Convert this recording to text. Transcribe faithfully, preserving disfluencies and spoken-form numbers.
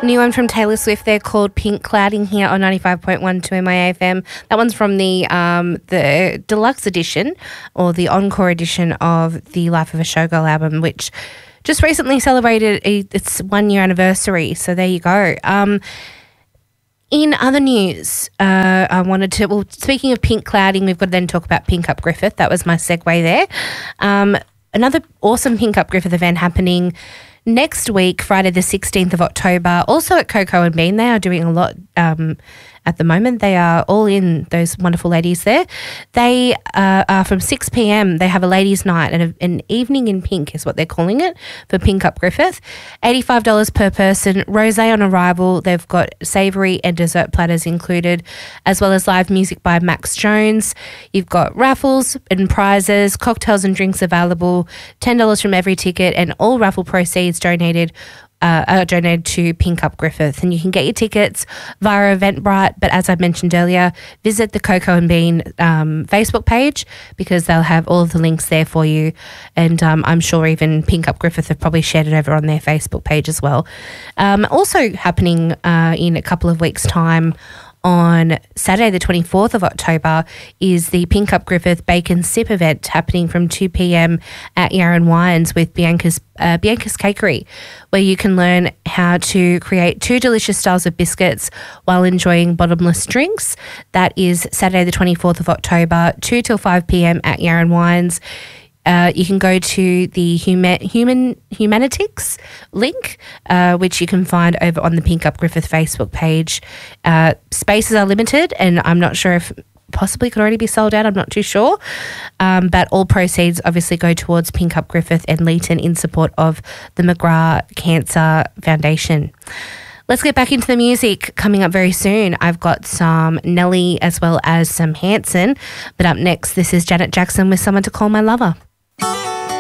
New one from Taylor Swift there called Pink Clouding here on ninety-five point one two M I A F M. That one's from the um, the deluxe edition or the encore edition of the Life of a Showgirl album, which just recently celebrated a, its one year anniversary. So there you go. Um, in other news, uh, I wanted to, well, speaking of pink clouding, we've got to then talk about Pink Up Griffith. That was my segue there. Um, another awesome Pink Up Griffith event happening next week, Friday the sixteenth of October, also at Coco and Bean. They are doing a lot um, at the moment. They are all in, those wonderful ladies there. They uh, are from six p.m. They have a ladies' night and a, an evening in pink is what they're calling it for Pink Up Griffith. eighty-five dollars per person, rosé on arrival. They've got savoury and dessert platters included, as well as live music by Max Jones. You've got raffles and prizes, cocktails and drinks available, ten dollars from every ticket, and all raffle proceeds donated uh, are donated to Pink Up Griffith. And you can get your tickets via Eventbrite, but as I mentioned earlier, visit the Coco and Bean um, Facebook page because they'll have all of the links there for you. And um, I'm sure even Pink Up Griffith have probably shared it over on their Facebook page as well. Um, also happening uh, in a couple of weeks' time, on Saturday the twenty-fourth of October, is the Pink Up Griffith Bacon Sip event happening from two p.m. at Yarran Wines with Bianca's uh, Bianca's Cakery, where you can learn how to create two delicious styles of biscuits while enjoying bottomless drinks. That is Saturday the twenty-fourth of October, two till five p.m. at Yarran Wines. Uh, you can go to the Human, Human Humanitics link, uh, which you can find over on the Pink Up Griffith Facebook page. Uh, spaces are limited, and I'm not sure if possibly could already be sold out. I'm not too sure. Um, but all proceeds obviously go towards Pink Up Griffith and Leeton in support of the McGrath Cancer Foundation. Let's get back into the music. Coming up very soon, I've got some Nelly as well as some Hanson. But up next, this is Janet Jackson with Someone to Call My Lover.